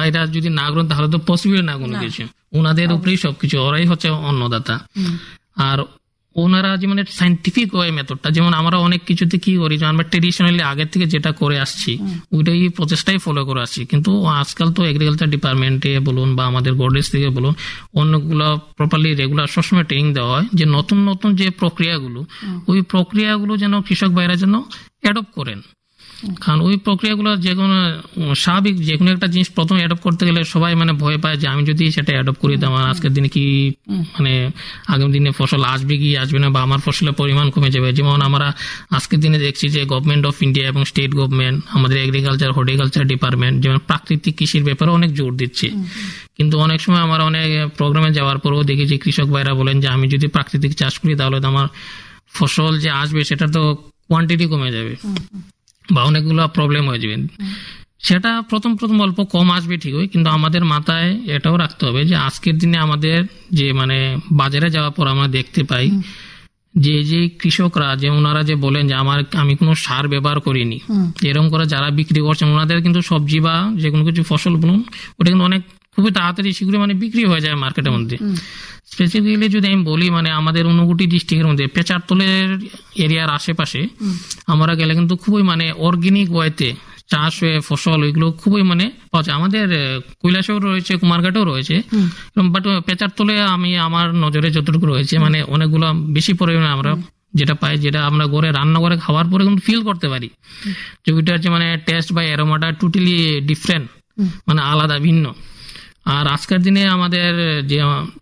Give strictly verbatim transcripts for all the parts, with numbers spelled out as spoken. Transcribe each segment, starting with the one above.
এরা যদি না করেন তাহলে তো পসিবল না কোনো কিছু, ওনাদের উপরেই সবকিছু, ওরাই হচ্ছে অন্নদাতা। আর ওনারা যে মানে সাইন্টিফিক ওয়ে মেথডটা, যেমন আমরা অনেক কিছুতে কি করি, আমরা ট্রেডিশনালি আগের থেকে যেটা করে আসছি ওইটাই প্রচেষ্টাই ফলো করে আসছি, কিন্তু আজকাল তো এগ্রিকালচার ডিপার্টমেন্টে বলুন বা আমাদের গোর্ডেজ থেকে বলুন অনেকগুলো প্রপারলি রেগুলার সবসময় ট্রেনিং দেওয়া হয় যে নতুন নতুন যে প্রক্রিয়াগুলো ওই প্রক্রিয়াগুলো যেন কৃষক ভাইরা যেন অ্যাডপ্ট করেন। কারণ ওই প্রক্রিয়াগুলো যে কোনো স্বাভাবিক যে কোনো একটা জিনিস প্রথম অ্যাডপ্ট করতে গেলে সবাই মানে ভয় পায় যে আমি যদি সেটা অ্যাডপ্ট করি তো আমার আজকের দিনে কি মানে আগামী দিনে ফসল আসবে কি আসবে না, বা আমার ফসলের পরিমাণ কমে যাবে। যেমন আমরা আজকের দিনে দেখছি যে গভর্নমেন্ট অফ ইন্ডিয়া এবং স্টেট গভর্নমেন্ট আমাদের এগ্রিকালচার হর্টিকালচার ডিপার্টমেন্ট যেমন প্রাকৃতিক কৃষির ব্যাপারে অনেক জোর দিচ্ছে, কিন্তু অনেক সময় আমার অনেক প্রোগ্রামে যাওয়ার পরেও দেখি যে কৃষক ভাইরা বলেন যে আমি যদি প্রাকৃতিক চাষ করি তাহলে তো আমার ফসল যে আসবে সেটা তো কোয়ান্টিটি কমে যাবে বা অনেকগুলো প্রবলেম হয়ে যাবে। সেটা প্রথম প্রথম অল্প কম আসবে ঠিকই, কিন্তু আমাদের মাথায় এটাও রাখতে হবে যে আজকের দিনে আমাদের যে মানে বাজারে যাওয়ার পর আমরা দেখতে পাই যে যে কৃষকরা যে ওনারা যে বলেন যে আমার আমি কোনো সার ব্যবহার করিনি, এরকম করে যারা বিক্রি করছেন ওনাদের কিন্তু সবজি বা যে কোনো কিছু ফসল বলুন ওটা কিন্তু অনেক খুবই তাড়াতাড়ি শীঘ্রই মানে বিক্রি হয়ে যায় মার্কেটের মধ্যে। স্পেসিফিক্যালি যদি আমি বলি মানে আমাদের ঊনকোটি ডিস্ট্রিক্টের মধ্যে পেচারতলের এরিয়ার আশেপাশে আমরা গেলে কিন্তু খুবই মানে অর্গানিক ওয়েতে চাষ হয়ে ফসল ওইগুলো খুবই মানে পাওয়া যায়। আমাদের কৈলাসেও রয়েছে, কুমারঘাটেও রয়েছে, বাট পেচারতলে আমি আমার নজরে যতটুকু রয়েছে মানে অনেকগুলো বেশি পরিমাণে আমরা যেটা পাই, যেটা আমরা ঘরে রান্না করে খাওয়ার পরে কিন্তু ফিল করতে পারি যে ওইটার যে মানে টেস্ট বা অ্যারোমাটা টোটালি ডিফারেন্ট, মানে আলাদা ভিন্ন। আর আজকের দিনে আমাদের যে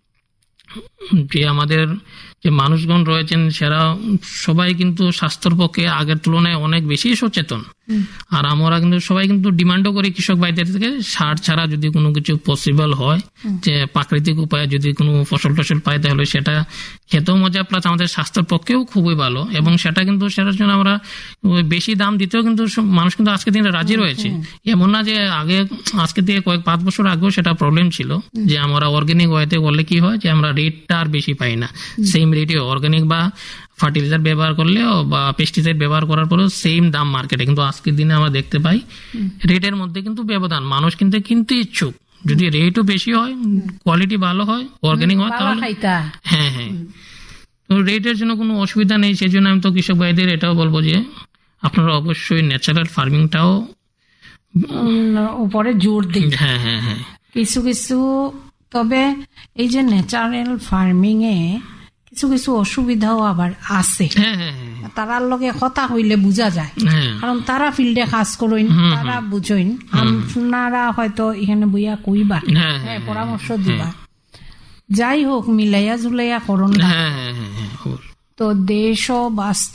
যে আমাদের যে মানুষগণ রয়েছেন সেরা সবাই কিন্তু স্বাস্থ্যের পক্ষে আগের তুলনায় অনেক বেশি সচেতন। আর আমরা কিন্তু সবাই কিন্তু ডিমান্ডও করি কৃষক ভাইদের থেকে সার ছাড়া যদি কোনো কিছু পসিবল হয়, যে প্রাকৃতিক উপায়ে যদি কোনো ফসল টসল পাই তাহলে সেটা খেতেও মজা, প্লাস আমাদের স্বাস্থ্যের পক্ষেও খুবই ভালো। এবং সেটা কিন্তু সেটার জন্য আমরা বেশি দাম দিতেও কিন্তু মানুষ কিন্তু আজকের দিনে রাজি রয়েছে। এমন না যে আগে আজকে থেকে কয়েক পাঁচ বছর আগেও সেটা প্রবলেম ছিল যে আমরা অর্গানিক ওয়েতে করলে কি হয় যে আমরা রেটটা আর বেশি পাই না, সেম রেটে অর্গানিক বা ফার্টিলাইজার ব্যবহার করলেও বা পেস্টিসাইড ব্যবহার করার পরেও সেম দাম মার্কেটে। কিন্তু আজকের দিনে আমরা দেখতে পাই রেটের মধ্যে কিন্তু ব্যবধান, মানুষ কিন্তু কিনতে ইচ্ছুক যদি রেটও বেশি হয়, কোয়ালিটি ভালো হয়, অর্গানিক হয় তাহলে হ্যাঁ হ্যাঁ তো রেটের জন্য কোনো অসুবিধা নেই। সেই জন্য আমি তো কৃষক ভাইদের এটাও বলবো যে আপনারা অবশ্যই ন্যাচারাল ফার্মিংটাও উপরে জোর দিন। হ্যাঁ হ্যাঁ হ্যাঁ কিছু কিছু তবে এই যে ন্যাচারাল ফার্মিং এ কিছু কিছু অসুবিধাও আবার আছে, তারার লগে কথা হইলে বুঝা যায়, কারণ তারা ফিল্ডে কাজ করেন, তারা বুঝেন, আপনারা হয়তো এখানে বইয়া কইবা পরামর্শ দিবা, যাই হোক মিলাইয়া জুলাইয়া করুন। তো দেশও বাস্ত,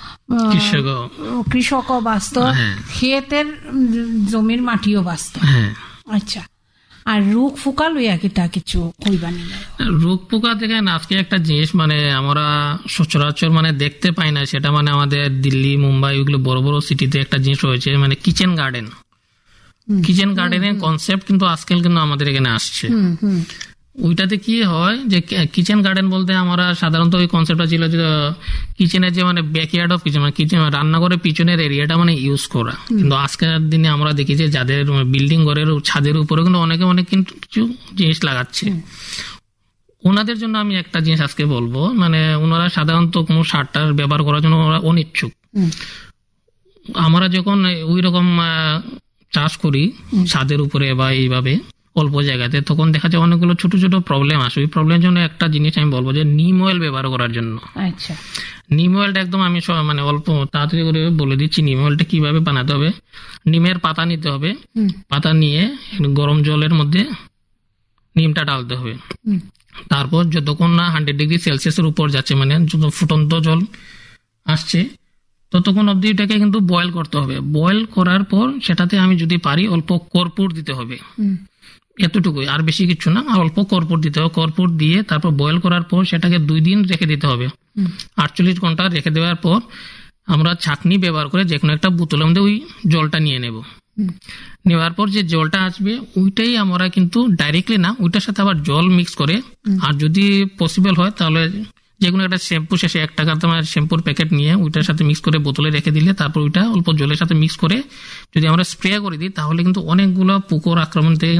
কৃষকও বাস্ত, ক্ষেতের জমির মাটিও বাস্ত। আচ্ছা, আর রোগ পোকা লইয়া কিটা কিছু কইবানি? রোগ পোকা দেখেন আজকে একটা জিনিস মানে আমরা সচরাচর মানে দেখতে পাই না, সেটা মানে আমাদের দিল্লি মুম্বাই ওইগুলো বড় বড় সিটিতে একটা জিনিস রয়েছে মানে কিচেন গার্ডেন। কিচেন গার্ডেনের কনসেপ্ট কিন্তু আজকাল কিন্তু আমাদের এখানে আসছে। ওইটাতে কি হয় যে কিচেন গার্ডেন বলতে আমরা সাধারণত ওই কনসেপ্টটা ছিল যে কিচেনের যে মানে ব্যাকইয়ার্ড অফ কিচেন মানে কিচেন রান্নাঘরের পিছনের এরিয়াটা মানে ইউজ করা। কিন্তু আজকের দিনে আমরা দেখি যে যাদের বিল্ডিং ঘরের ছাদের উপরে কিন্তু অনেকে অনেক কিন্তু কিছু জিনিস লাগাচ্ছে। ওনাদের জন্য আমি একটা জিনিস আজকে বলবো, মানে ওনারা সাধারণত কোনো সারটার ব্যবহার করার জন্য ওরা অনিচ্ছুক। আমরা যখন ওই রকম চাষ করি ছাদের উপরে বা এইভাবে অল্প জায়গাতে, তখন দেখা যায় অনেকগুলো ছোট ছোট প্রবলেম আসে। ওই প্রবলেমের জন্য একটা জিনিস আমি বলবো যে নিম অয়েল ব্যবহার করার জন্য। আচ্ছা, নিম অয়েলটা একদম আমি মানে অল্প তাড়াতাড়ি করে বলে দিচ্ছি নিম অয়েলটা কিভাবে বানাতে হবে। নিমের পাতা নিতে হবে, পাতা নিয়ে গরম জলের মধ্যে নিমটা ডালতে হবে। তারপর যতক্ষণ না হান্ড্রেড ডিগ্রি সেলসিয়াসের উপর যাচ্ছে, মানে যত ফুটন্ত জল আসছে ততক্ষণ অব্দি এটাকে কিন্তু বয়েল করতে হবে। বয়েল করার পর সেটাতে আমি যদি পারি অল্প কর্পূর দিতে হবে, এতটুকুই, আর বেশি কিছু না, আর অল্প কর্পূর দিতে হবে। কর্পূর দিয়ে তারপর বয়েল করার পর সেটাকে দুই দিন রেখে দিতে হবে। আটচল্লিশ ঘন্টা রেখে দেওয়ার পর আমরা ছাঁকনি ব্যবহার করে যে কোনো একটা বোতলের মধ্যে ওই জলটা নিয়ে নেব। নেওয়ার পর যে জলটা আসবে ওইটাই আমরা কিন্তু ডাইরেক্টলি না, ওইটার সাথে আবার জল মিক্স করে, আর যদি পসিবল হয় তাহলে যে কোনো একটা শ্যাম্পু শেষে এক টাকার তোমার শ্যাম্পুর প্যাকেট নিয়ে ওইটার সাথে মিক্স করে বোতলে রেখে দিলে তারপর ওইটা অল্প জলের সাথে মিক্স করে যদি আমরা স্প্রে করে দিই তাহলে কিন্তু অনেকগুলো পোকার আক্রমণ থেকে